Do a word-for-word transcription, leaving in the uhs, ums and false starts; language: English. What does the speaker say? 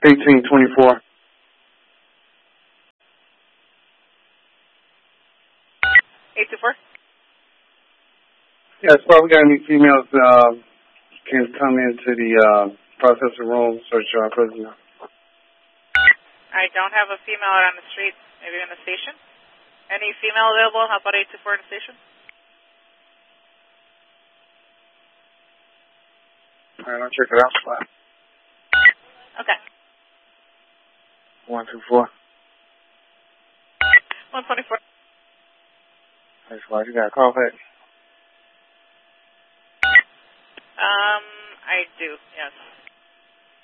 eighteen twenty-four. eight two four? Yes, well, we got any females uh, can come into the uh, processing room, search our prisoner. I don't have a female out on the street, maybe in the station. Any female available? How about eight two four in the station? All right, I'll check it out. Spot. Okay. one two four. one twenty-four. That's why you got a call back. Um, I do, yes.